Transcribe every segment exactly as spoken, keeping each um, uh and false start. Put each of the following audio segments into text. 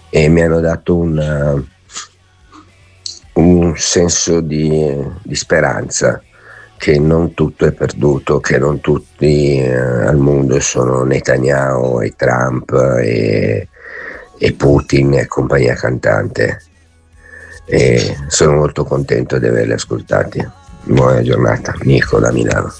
e mi hanno dato un, un senso di, di speranza, che non tutto è perduto, che non tutti eh, al mondo sono Netanyahu e Trump e, e Putin e compagnia cantante. E sono molto contento di averli ascoltati. Buona giornata, Nico da Milano.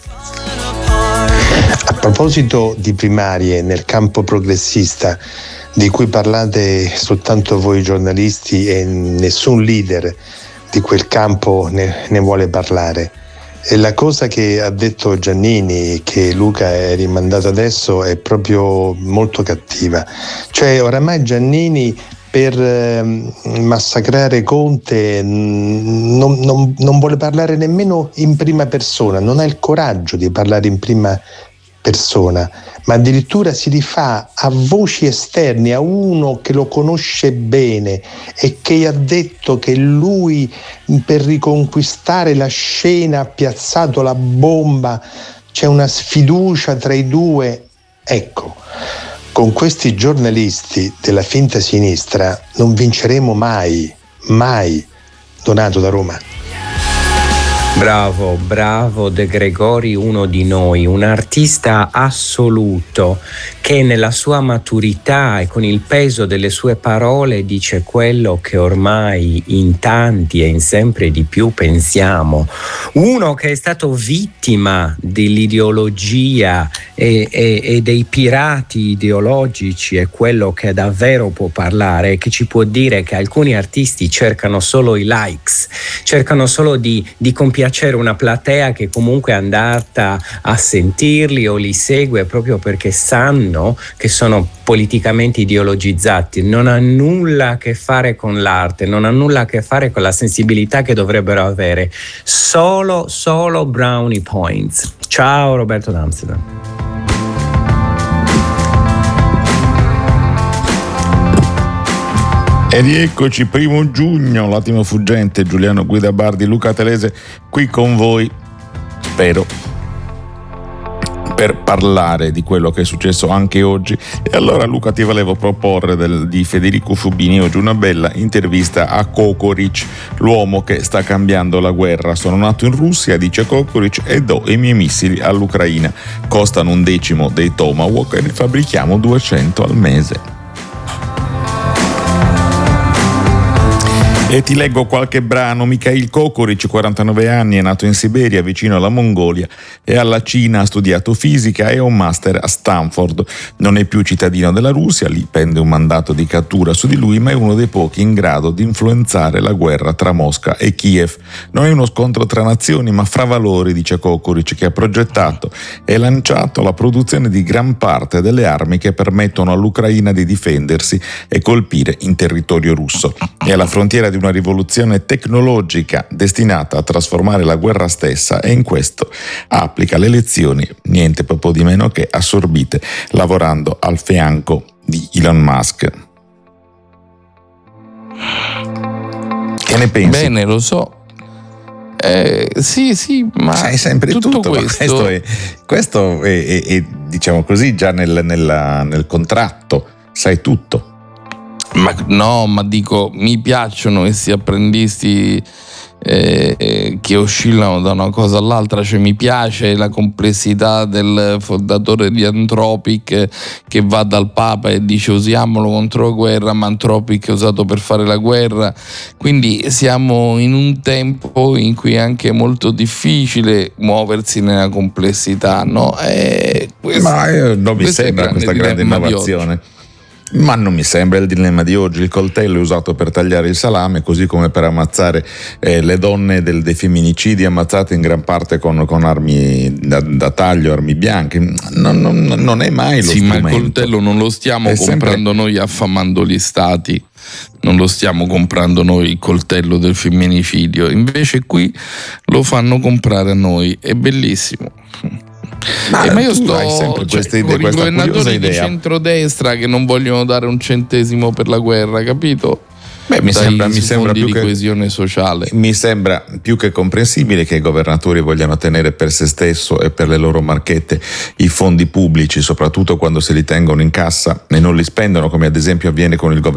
A proposito di primarie nel campo progressista, di cui parlate soltanto voi giornalisti e nessun leader di quel campo ne, ne vuole parlare, e la cosa che ha detto Giannini, che Luca è rimandato adesso, è proprio molto cattiva. Cioè oramai Giannini, per eh, massacrare Conte, non, non, non vuole parlare nemmeno in prima persona, non ha il coraggio di parlare in prima persona, ma addirittura si rifà a voci esterne, a uno che lo conosce bene e che ha detto che lui, per riconquistare la scena, ha piazzato la bomba, c'è una sfiducia tra i due. Ecco, con questi giornalisti della finta sinistra non vinceremo mai, mai. Donato da Roma. Bravo, bravo De Gregori, uno di noi, un artista assoluto che nella sua maturità e con il peso delle sue parole dice quello che ormai in tanti e in sempre di più pensiamo. Uno che è stato vittima dell'ideologia e, e, e dei pirati ideologici, è quello che davvero può parlare, che ci può dire che alcuni artisti cercano solo i likes, cercano solo di, di compiacere una platea che comunque è andata a sentirli o li segue proprio perché sanno che sono politicamente ideologizzati. Non ha nulla a che fare con l'arte, non ha nulla a che fare con la sensibilità che dovrebbero avere. Solo, solo brownie points. Ciao Roberto d'Amsterdam. E rieccoci, primo giugno, l'attimo fuggente, Giuliano Guidabardi, Luca Telese, qui con voi, spero, per parlare di quello che è successo anche oggi. E allora Luca, ti volevo proporre del, di Federico Fubini oggi una bella intervista a Kokoric, l'uomo che sta cambiando la guerra. Sono nato in Russia, dice Kokoric, e do i miei missili all'Ucraina. Costano un decimo dei Tomahawk e ne fabbrichiamo duecento al mese. E ti leggo qualche brano. Mikhail Kokoric, quarantanove anni, è nato in Siberia, vicino alla Mongolia, e alla Cina, ha studiato fisica e ha un master a Stanford. Non è più cittadino della Russia, lì pende un mandato di cattura su di lui, ma è uno dei pochi in grado di influenzare la guerra tra Mosca e Kiev. Non è uno scontro tra nazioni, ma fra valori, dice Kokoric, che ha progettato e lanciato la produzione di gran parte delle armi che permettono all'Ucraina di difendersi e colpire in territorio russo. È alla frontiera di una rivoluzione tecnologica destinata a trasformare la guerra stessa, e in questo applica le lezioni niente proprio di meno che assorbite lavorando al fianco di Elon Musk. Che ne pensi? Bene, lo so. Eh, sì, sì, ma sai sempre tutto, tutto questo, questo, è, questo è, è, è diciamo così già nel, nella, nel contratto, sai tutto. Ma no, ma dico, mi piacciono questi apprendisti eh, che oscillano da una cosa all'altra, cioè mi piace la complessità del fondatore di Anthropic che va dal Papa e dice usiamolo contro la guerra, ma Anthropic è usato per fare la guerra. Quindi siamo in un tempo in cui è anche molto difficile muoversi nella complessità, no? E questo, ma io, non mi sembra questa grande innovazione. Ma non mi sembra il dilemma di oggi. Il coltello è usato per tagliare il salame, così come per ammazzare eh, le donne del, dei femminicidi ammazzate in gran parte con, con armi da, da taglio, armi bianche. Non, non, non è mai lo sì, strumento. Ma il coltello non lo stiamo è comprando sempre... noi affamando gli stati, non lo stiamo comprando noi il coltello del femminicidio, invece qui lo fanno comprare a noi, è bellissimo. Ma, eh, ma io tu sto hai sempre cioè, questa idea, con i questa governatori di idea. centrodestra che non vogliono dare un centesimo per la guerra, capito? Beh, mi Dai sembra, mi sembra più di che coesione sociale. Mi sembra più che comprensibile che i governatori vogliano tenere per se stesso e per le loro marchette i fondi pubblici, soprattutto quando se li tengono in cassa e non li spendono, come ad esempio avviene con il governo